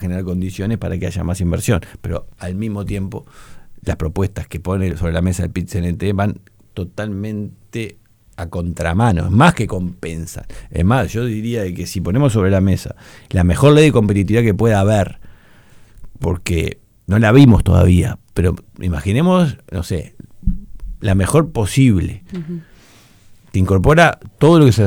generar condiciones para que haya más inversión. Pero al mismo tiempo, las propuestas que pone sobre la mesa el PIT-CNT van totalmente a contramano, es más que compensan. Es más, yo diría de que si ponemos sobre la mesa la mejor ley de competitividad que pueda haber, porque no la vimos todavía, pero imaginemos, no sé, la mejor posible, que incorpora todo lo que se